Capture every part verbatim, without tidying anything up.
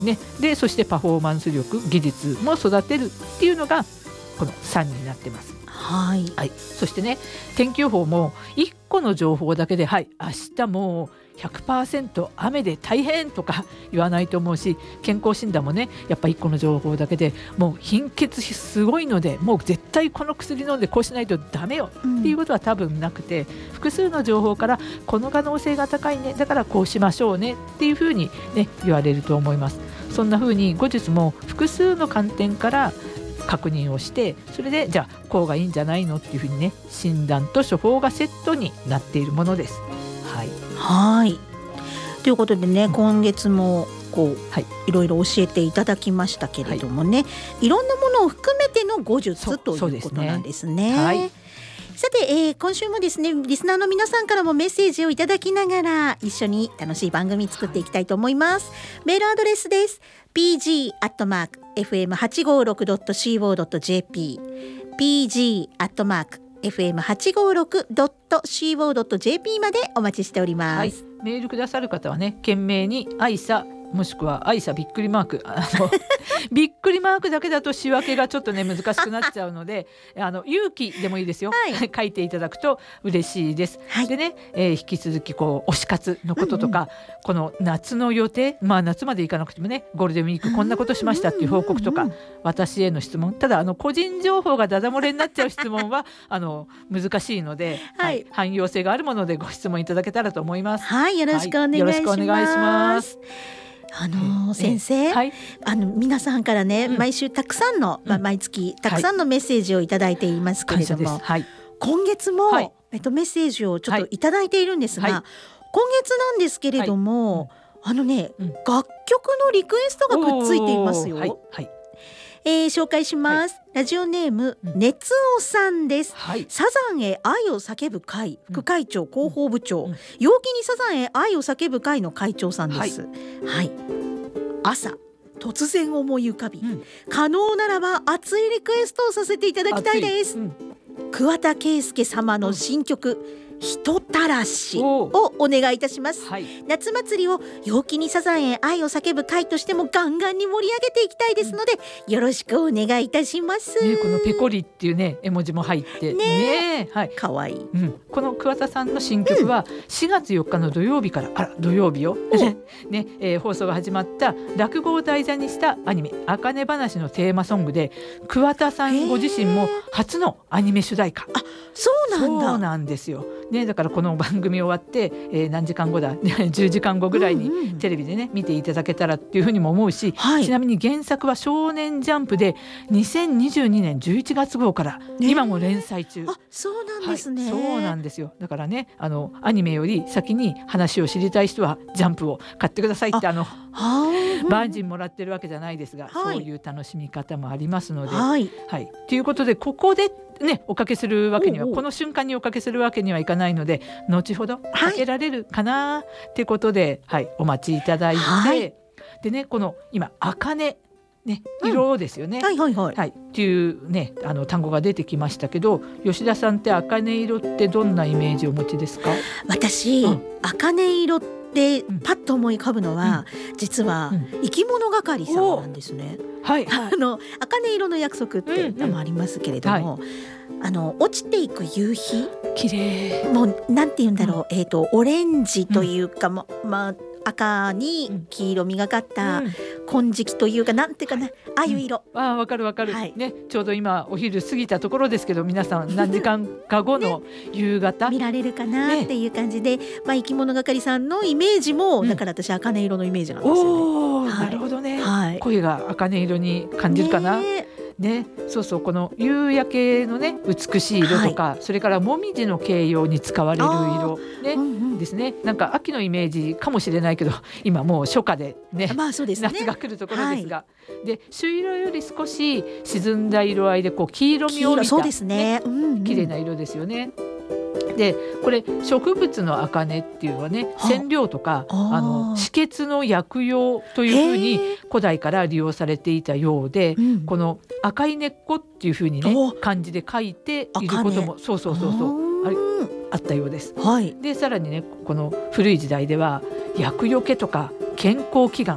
ね、でそしてパフォーマンス力、技術も育てるっていうのがこのさんになってます。 はい、 はい、そしてね、天気予報もいっこの情報だけで、はい、明日も ひゃくパーセント 雨で大変とか言わないと思うし、健康診断もね、やっぱいっこの情報だけでもう貧血すごいので、もう絶対この薬飲んでこうしないとダメよっていうことは多分なくて、うん、複数の情報からこの可能性が高いね、だからこうしましょうねっていうふうに、ね、言われると思います。そんなふうに後日も複数の観点から確認をして、それでじゃあこうがいいんじゃないのっていうふうにね、診断と処方がセットになっているものです。はい、 はいということでね、うん、今月もこう、はい、いろいろ教えていただきましたけれどもね、はい、いろんなものを含めての語術ということなんですね。はい、さて、えー、今週もですね、リスナーの皆さんからもメッセージをいただきながら一緒に楽しい番組作っていきたいと思います。メールアドレスです。 ピージー アットマーク エフエムはちごーろく ドット シーオー ドット ジェーピー ピージー アットマーク エフエムはちごーろく ドット シーオー ドット ジェーピー までお待ちしております。はい、 メールくださる方はね、懸命にあいさもしくはあいさびっくりマーク、あのびっくりマークだけだと仕分けがちょっとね難しくなっちゃうのであの勇気でもいいですよ、はい、書いていただくと嬉しいです。はい、でね、えー、引き続きこう推し活のこととか、うんうん、この夏の予定、まあ夏までいかなくてもね、ゴールデンウィークこんなことしましたっていう報告とか、うんうんうん、私への質問、ただあの個人情報がダダ漏れになっちゃう質問はあの難しいので、はいはい、汎用性があるものでご質問いただけたらと思います。 はい、よろしくお願いします。はい、よろしくお願いします。あのー、先生、はい、あの皆さんからね、うん、毎週たくさんの、まあ、毎月たくさんのメッセージをいただいていますけれども、はい、今月も、はい、えっと、メッセージをちょっといただいているんですが、はい、今月なんですけれども、はい、あのね、うん、楽曲のリクエストがくっついていますよ。はいはい、えー、紹介します。はい、ラジオネーム、うん、熱尾さんです。はい、サザンへ愛を叫ぶ会副会長、うん、広報部長、うん、陽気にサザンへ愛を叫ぶ会の会長さんです。はいはい、朝突然思い浮かび、うん、可能ならば熱いリクエストをさせていただきたいです。うん、桑田佳祐様の新曲、うん人たらしをお願いいたします。はい、夏祭りを陽気にサザンへ愛を叫ぶ会としてもガンガンに盛り上げていきたいですので、うん、よろしくお願いいたします。 ね、このペコリっていうね絵文字も入ってね、はい、 かわいい、 うん、この桑田さんの新曲はしがつよっかの土曜日から、あら土曜日よ、ねえー、放送が始まった落語を題材にしたアニメあかね話のテーマソングで、桑田さんご自身も初のアニメ主題歌。 あ、そうなんだ。 そうなんですよ。ね、だからこの番組終わって、えー、何時間後だじゅうじかんごぐらいにテレビでね、うんうん、見ていただけたらっていうふうにも思うし、はい、ちなみに原作は少年ジャンプでにせんにじゅうにねんじゅういちがつ号から、ね、今も連載中。 あ、そうなんですね。 はい、そうなんですよ。だからね、あのアニメより先に話を知りたい人はジャンプを買ってくださいって、あのあ、うん、バージンもらってるわけじゃないですが、はい、そういう楽しみ方もありますので、はいはい、ということでここでね、おかけするわけには、おうおう、この瞬間におかけするわけにはいかないので、後ほどかけられるかなってことで、はい、お待ちいただいて、はい、でね、この今茜ね、色ですよね、うん、はいはいはい、はい、っていうね、あの単語が出てきましたけど、吉田さんって茜色ってどんなイメージをお持ちですか？ 私、うん、茜色ってパッと思い浮かぶのは、うん、実は生き物係さんなんですね。はいはい、あの茜色の約束ってのもありますけれども、うんうん、はい、あの落ちていく夕日、 綺麗、 もうなんて言うんだろう、うん、えーとオレンジというか、うん、ままあ赤に黄色みがかった金色というか、なんていうかな、ああいう色、 うん、あ、わかるわかる、はい、ね、ちょうど今お昼過ぎたところですけど、皆さん何時間か後の夕方、 ね、見られるかなっていう感じで、ね、まあ、生き物係さんのイメージも、うん、だから私茜色のイメージなんですよね。 おー、 はい、 なるほどね、はい、声が茜色に感じるかな、ねね、そうそう、この夕焼けのね美しい色とか、はい、それからもみじの形容に使われる色、ね、うんうん、ですね。なんか秋のイメージかもしれないけど、今もう初夏でね、まあそうですね、夏が来るところですが、はい、で朱色より少し沈んだ色合いでこう黄色みを帯びた、 そうですね、うんうん、 綺麗な色ですよね。でこれ植物の茜っていうのはね、染料とかあの止血の薬用というふうに古代から利用されていたようで、うん、この赤い根っこっていうふうにね漢字で書いていることも、そうそうそうそう、あれあったようです。はい、でさらにね、この古い時代では厄除けとか健康祈願、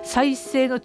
再生の